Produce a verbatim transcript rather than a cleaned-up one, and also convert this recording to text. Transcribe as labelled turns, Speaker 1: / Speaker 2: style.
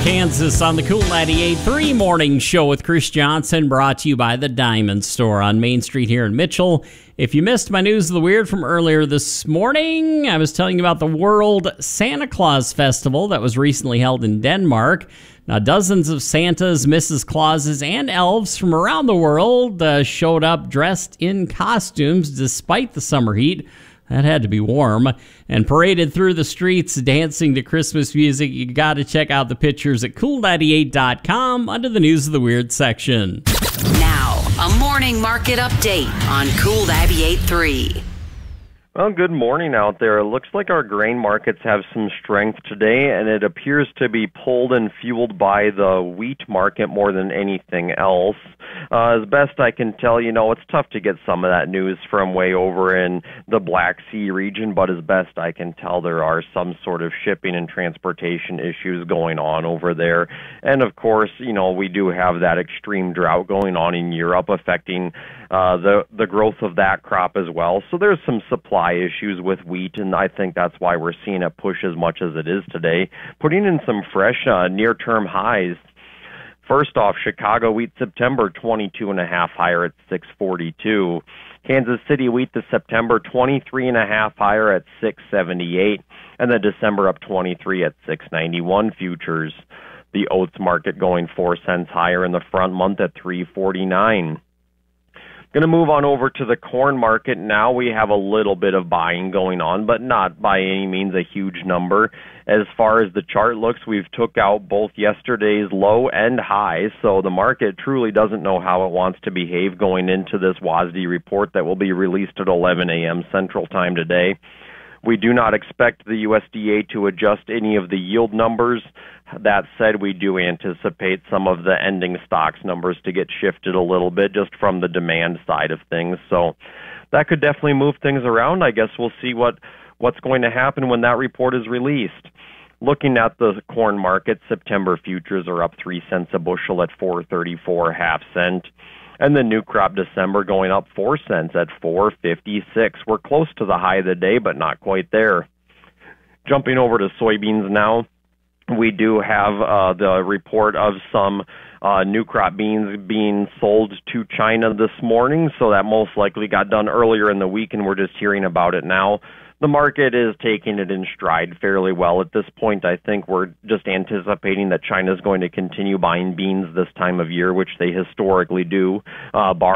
Speaker 1: Kansas on the Cool ninety-eight point three Morning Show with Chris Johnson, brought to you by the Diamond Store on Main Street here in Mitchell. If you missed my News of the Weird from earlier this morning, I was telling you about the World Santa Claus Festival that was recently held in Denmark. Now, dozens of Santas, Missus Clauses, and elves from around the world uh, showed up dressed in costumes despite the summer heat. That had to be warm. And paraded through the streets dancing to Christmas music. You got to check out the pictures at cool ninety-eight dot com under the News of the Weird section.
Speaker 2: Now, a morning market update on Cool ninety-eight point three.
Speaker 3: Well, good morning out there. It looks like our grain markets have some strength today, and it appears to be pulled and fueled by the wheat market more than anything else. Uh, as best I can tell, you know, it's tough to get some of that news from way over in the Black Sea region, but as best I can tell, there are some sort of shipping and transportation issues going on over there. And of course, you know, we do have that extreme drought going on in Europe affecting uh, the, the growth of that crop as well. So there's some supply issues with wheat, and I think that's why we're seeing it push as much as it is today, putting in some fresh uh, near-term highs. First off, Chicago wheat September twenty-two and a half higher at six forty-two. Kansas City wheat the September twenty-three and a half higher at six seventy-eight, and the December up twenty-three at six ninety-one futures. The oats market going four cents higher in the front month at three forty-nine. Going to move on over to the corn market now. We have a little bit of buying going on, but not by any means a huge number. As far as the chart looks, we've took out both yesterday's low and high, so the market truly doesn't know how it wants to behave going into this W A S D report that will be released at eleven a.m. Central Time today. We do not expect the U S D A to adjust any of the yield numbers. That said, we do anticipate some of the ending stocks numbers to get shifted a little bit just from the demand side of things. So that could definitely move things around. I guess we'll see what, what's going to happen when that report is released. Looking at the corn market, September futures are up three cents a bushel at four thirty-four half cent. And the new crop December going up four cents at four fifty-six. We're close to the high of the day, but not quite there. Jumping over to soybeans now, we do have uh, the report of some uh, new crop beans being sold to China this morning, so that most likely got done earlier in the week, and we're just hearing about it now. The market is taking it in stride fairly well at this point. I think we're just anticipating that China is going to continue buying beans this time of year, which they historically do, uh, bar